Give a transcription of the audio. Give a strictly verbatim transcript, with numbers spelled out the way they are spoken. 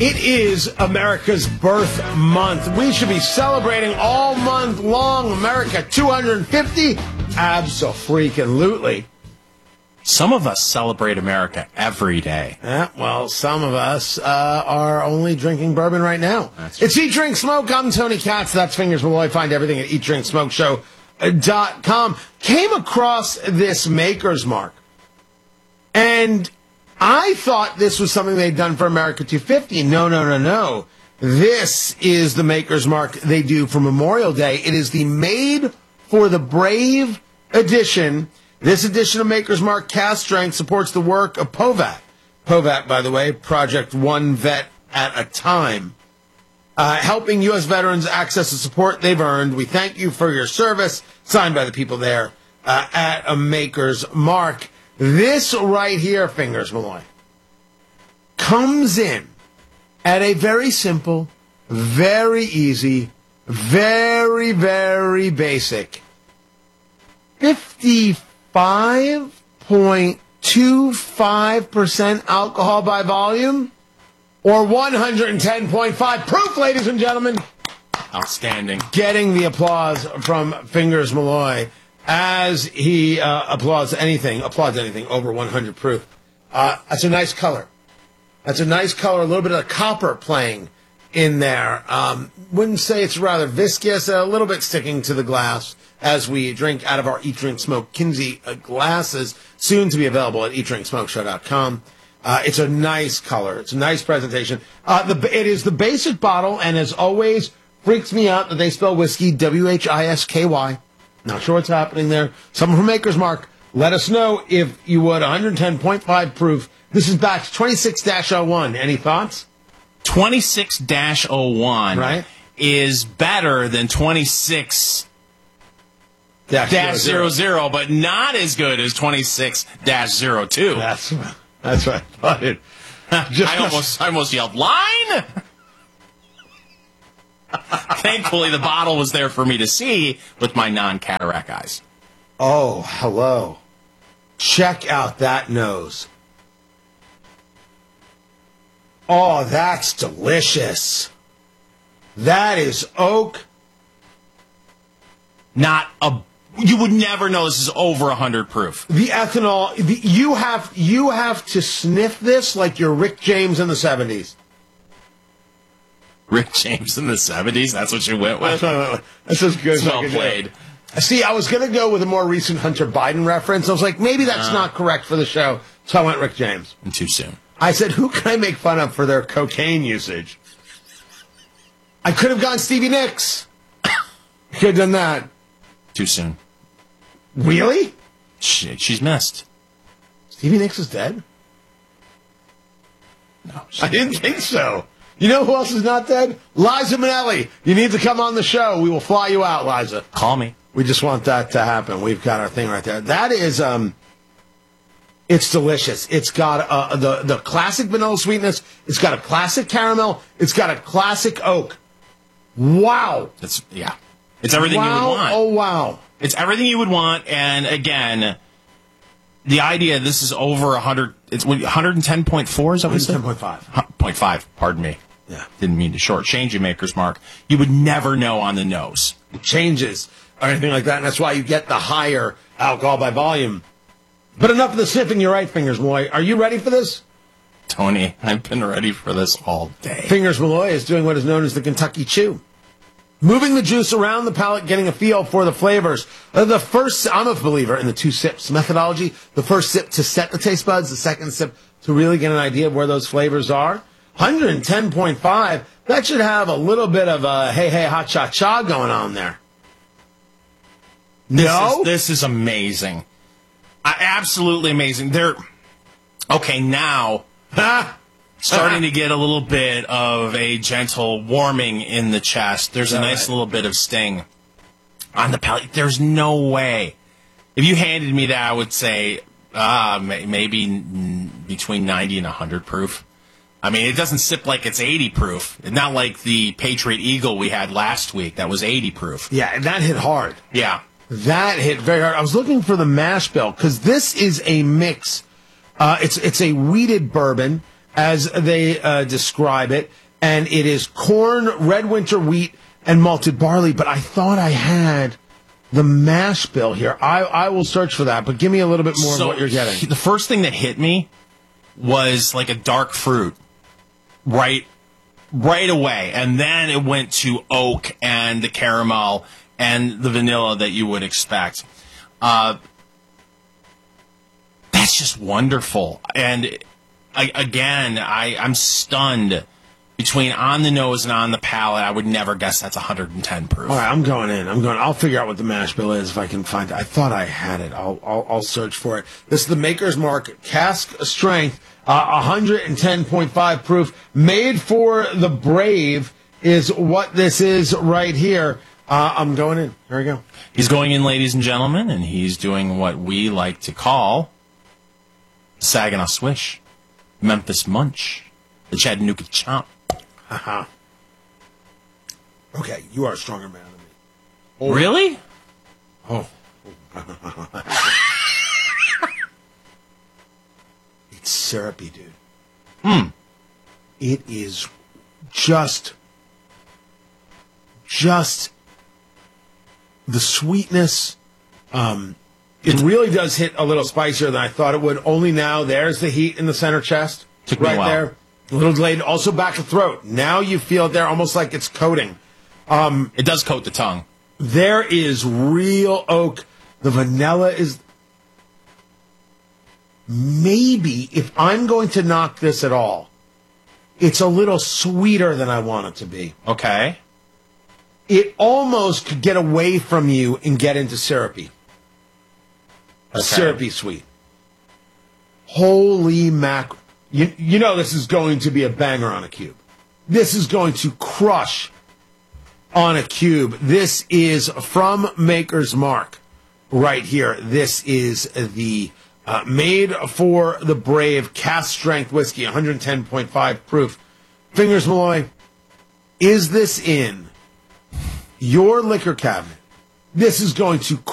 It is America's birth month. We should be celebrating all month long. America two hundred fifty? Abso-freaking-lutely. Some of us celebrate America every day. Yeah, well, some of us uh, are only drinking bourbon right now. That's it's Eat, Drink, Smoke. I'm Tony Katz. That's Fingers Malloy. Find everything at eat drink smoke show dot com. Came across this Maker's Mark, and I thought this was something they'd done for America two fifty. No, no, no, no. This is the Maker's Mark they do for Memorial Day. It is the Made for the Brave edition. This edition of Maker's Mark Cast Strength supports the work of POVAT. POVAT, by the way, Project One Vet at a Time. Uh, helping U S veterans access the support they've earned. We thank you for your service. Signed by the people there uh, at a Maker's Mark. This right here, Fingers Malloy, comes in at a very simple, very easy, very, very basic fifty-five point two five percent alcohol by volume or one hundred ten point five proof, ladies and gentlemen. Outstanding. Getting the applause from Fingers Malloy as he uh, applauds anything, applauds anything over one hundred proof. Uh, that's a nice color. That's a nice color. A little bit of copper playing in there. Um, wouldn't say it's rather viscous, a little bit sticking to the glass as we drink out of our Eat, Drink, Smoke Kinsey uh, glasses, soon to be available at eat drink smoke show dot com. Uh, it's a nice color. It's a nice presentation. Uh, the, it is the basic bottle, and as always, freaks me out that they spell whiskey W H I S K Y. Not sure what's happening there. Someone from Maker's Mark, let us know if you would. one hundred ten point five proof. This is batch twenty-six dash oh one. Any thoughts? twenty-six dash oh one right. is better than twenty-six dash zero zero, but not as good as twenty-six dash zero two. That's, that's what I thought it. Just I almost, I almost yelled, line! Thankfully, the bottle was there for me to see with my non-cataract eyes. Oh, hello. Check out that nose. Oh, that's delicious. That is oak. Not a... You would never know this is over one hundred proof. The ethanol... The, you have you have to sniff this like you're Rick James in the seventies. Rick James in the seventies? That's what you went with? That's as good as well played. Do. See, I was going to go with a more recent Hunter Biden reference. I was like, maybe that's uh, not correct for the show. So I went Rick James. And too soon. I said, who can I make fun of for their cocaine usage? I could have gone Stevie Nicks. Could have done that. Too soon. Really? She, she's missed. Stevie Nicks is dead? No. I didn't think so. You know who else is not dead? Liza Minnelli. You need to come on the show. We will fly you out, Liza. Call me. We just want that to happen. We've got our thing right there. That is, um, it's delicious. It's got uh, the, the classic vanilla sweetness. It's got a classic caramel. It's got a classic oak. Wow. It's, yeah. It's everything wow. you would want. Oh, wow. It's everything you would want, and again, the idea this is over one hundred, it's one hundred ten point four, is that what you said? one hundred ten point five. one point five, pardon me. Yeah. Didn't mean to shortchange you, Maker's Mark. You would never know on the nose. It changes or anything like that, and that's why you get the higher alcohol by volume. But enough of the sniffing, you're right, Fingers Malloy. Are you ready for this? Tony, I've been ready for this all day. Fingers Malloy is doing what is known as the Kentucky Chew. Moving the juice around the palate, getting a feel for the flavors. Uh, the first, I'm a believer in the two sips methodology. The first sip to set the taste buds, the second sip to really get an idea of where those flavors are. one hundred ten point five, that should have a little bit of a hey, hey, ha, cha, cha going on there. This No? Is, this is amazing. Uh, absolutely amazing. They're, okay, now... starting to get a little bit of a gentle warming in the chest. There's a nice right? little bit of sting on the palate. There's no way. If you handed me that, I would say uh, maybe between ninety and one hundred proof. I mean, it doesn't sip like it's eighty proof. It's not like the Patriot Eagle we had last week. That was eighty proof. Yeah, and that hit hard. Yeah. That hit very hard. I was looking for the mash bill because this is a mix. Uh, it's, it's a wheated bourbon. as they uh, describe it. And it is corn, red winter wheat, and malted barley. But I thought I had the mash bill here. I, I will search for that, but give me a little bit more so of what you're getting. The first thing that hit me was like a dark fruit right right away. And then it went to oak and the caramel and the vanilla that you would expect. Uh, that's just wonderful. And I, again, I, I'm stunned. Between on the nose and on the palate, I would never guess that's one hundred ten proof. All right, I'm going in. I'm going. I'll figure out what the mash bill is if I can find it. I thought I had it. I'll I'll, I'll search for it. This is the Maker's Mark cask strength, uh, one hundred ten point five proof, made for the brave is what this is right here. Uh, I'm going in. Here we go. He's going in, ladies and gentlemen, and he's doing what we like to call Saginaw Swish, Memphis Munch, the Chattanooga Chomp. Uh-huh. Okay, you are a stronger man than me. Oh. Really? Oh. It's syrupy, dude. Hmm. It is just, just the sweetness. Um, it really does hit a little spicier than I thought it would. Only now, there's the heat in the center chest. Took me right a while. there. A little delayed. Also back of throat. Now you feel it there almost like it's coating. Um, it does coat the tongue. There is real oak. The vanilla is... Maybe, if I'm going to knock this at all, it's a little sweeter than I want it to be. Okay. It almost could get away from you and get into syrupy. A Okay. syrupy sweet. Holy mackerel. You, you know this is going to be a banger on a cube. This is going to crush on a cube. This is from Maker's Mark right here. This is the uh, Made for the Brave cast strength whiskey, one hundred ten point five proof. Fingers Malloy, is this in your liquor cabinet? This is going to